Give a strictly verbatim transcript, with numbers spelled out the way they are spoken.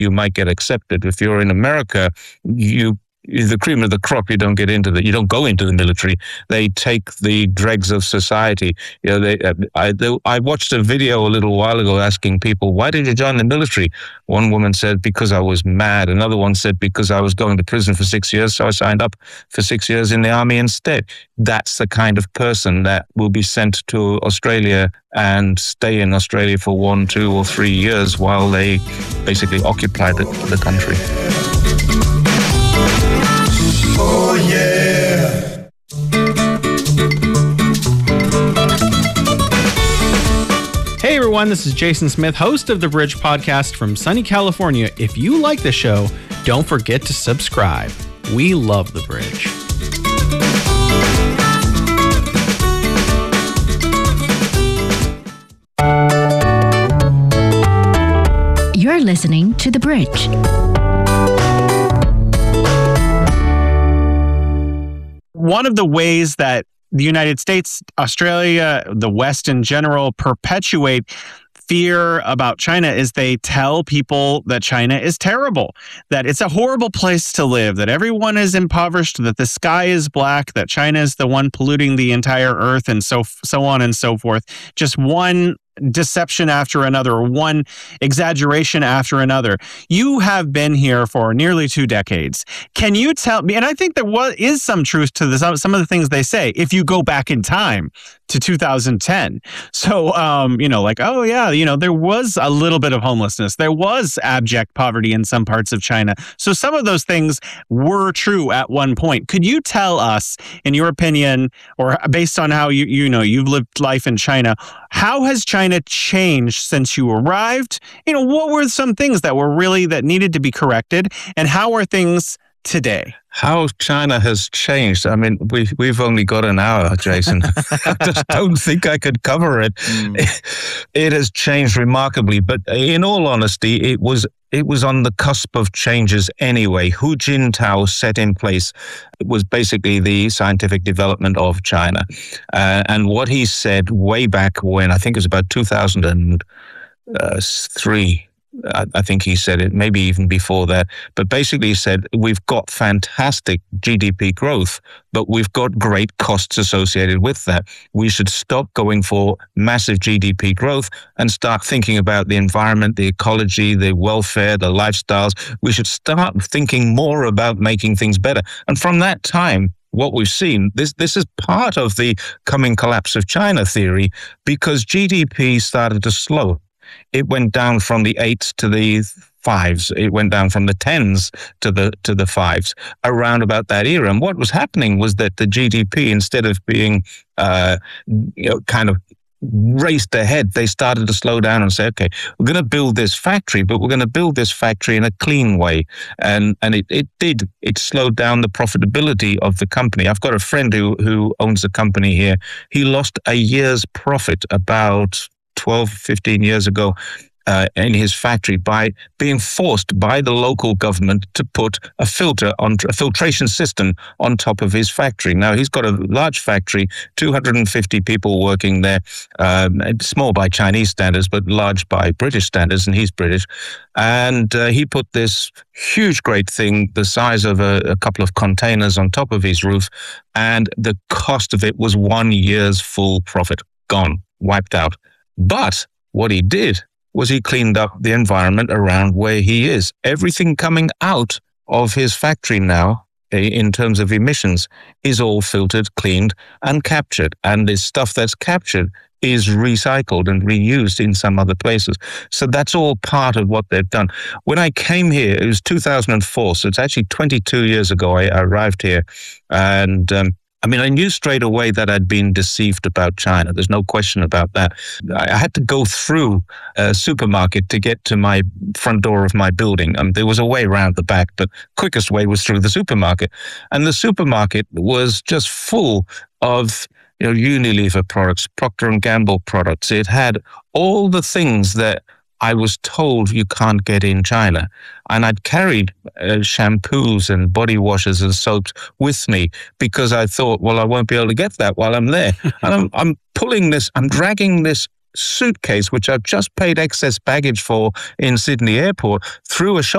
you might get accepted. If you're in America, you you're the cream of the crop. You don't get into the, you don't go into the military. They take the dregs of society. You know, they, uh, I, they, I watched a video a little while ago asking people, why did you join the military? One woman said, because I was mad. Another one said, because I was going to prison for six years, so I signed up for six years in the army instead. That's the kind of person that will be sent to Australia and stay in Australia for one, two, or three years while they basically occupy the, the country. Oh, yeah. Hey, everyone, this is Jason Smith, host of The Bridge Podcast from sunny California. If you like the show, don't forget to subscribe. We love The Bridge. You're listening to The Bridge. One of the ways that the United States, Australia, the West in general, perpetuate fear about China is they tell people that China is terrible, that it's a horrible place to live, that everyone is impoverished, that the sky is black, that China is the one polluting the entire earth, and so so on and so forth. Just one deception after another, one exaggeration after another. You have been here for nearly two decades. Can you tell me, and I think there was, is some truth to this, some of the things they say, if you go back in time to two thousand ten. So, um, you know, like, oh yeah, you know, there was a little bit of homelessness. There was abject poverty in some parts of China. So some of those things were true at one point. Could you tell us, in your opinion, or based on how you, you know, you've lived life in China, how has China changed since you arrived? You know, what were some things that were really, that needed to be corrected? And how are things today? How China has changed. I mean, we, we've only got an hour, Jason. I just don't think I could cover it. Mm. it. It has changed remarkably, but in all honesty, it was it was on the cusp of changes anyway. Hu Jintao set in place was basically the scientific development of China. Uh, and what he said way back when, I think it was about two thousand three, I think he said it, maybe even before that. But basically he said, we've got fantastic G D P growth, but we've got great costs associated with that. We should stop going for massive G D P growth and start thinking about the environment, the ecology, the welfare, the lifestyles. We should start thinking more about making things better. And from that time, what we've seen, this this is part of the coming collapse of China theory, because G D P started to slow. It went down from the eights to the fives. It went down from the tens to the to the fives around about that era. And what was happening was that the G D P, instead of being uh, you know, kind of raced ahead, they started to slow down and say, okay, we're going to build this factory, but we're going to build this factory in a clean way. And and it, it did. It slowed down the profitability of the company. I've got a friend who, who owns a company here. He lost a year's profit about twelve, fifteen years ago uh, in his factory by being forced by the local government to put a filter on a filtration system on top of his factory. Now, he's got a large factory, two hundred fifty people working there, um, small by Chinese standards, but large by British standards, and he's British. And uh, he put this huge, great thing, the size of a, a couple of containers on top of his roof, and the cost of it was one year's full profit, gone, wiped out. But what he did was he cleaned up the environment around where he is. Everything coming out of his factory now, in terms of emissions, is all filtered, cleaned, and captured. And the stuff that's captured is recycled and reused in some other places. So that's all part of what they've done. When I came here, it was two thousand four, so it's actually twenty-two years ago I arrived here. And um, I mean, I knew straight away that I'd been deceived about China. There's no question about that. I had to go through a supermarket to get to my front door of my building. Um, there was a way around the back, but quickest way was through the supermarket. And the supermarket was just full of, you know, Unilever products, Procter and Gamble products. It had all the things that I was told you can't get in China. And I'd carried uh, shampoos and body washes and soaps with me because I thought, well, I won't be able to get that while I'm there. And I'm, I'm pulling this, I'm dragging this suitcase, which I've just paid excess baggage for in Sydney Airport, through a shopping